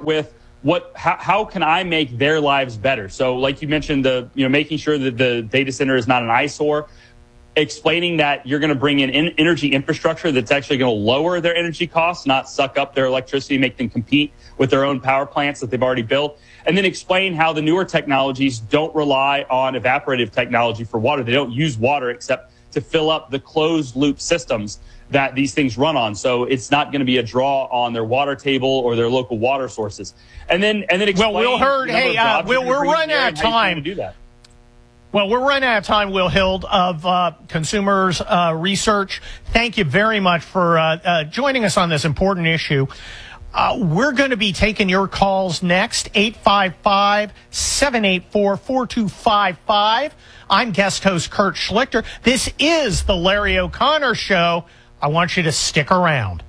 with how can I make their lives better? So like you mentioned, making sure that the data center is not an eyesore, explaining that you're going to bring in energy infrastructure that's actually going to lower their energy costs, not suck up their electricity, make them compete with their own power plants that they've already built. And then explain how the newer technologies don't rely on evaporative technology for water. They don't use water except to fill up the closed loop systems that these things run on. So it's not going to be a draw on their water table or their local water sources. And then explain. Well, Will Hurd, we're running out of time. Do that. Well, we're running out of time, Will Hild of Consumers Research. Thank you very much for joining us on this important issue. We're going to be taking your calls next, 855-784-4255. I'm guest host Kurt Schlichter. This is the Larry O'Connor Show. I want you to stick around.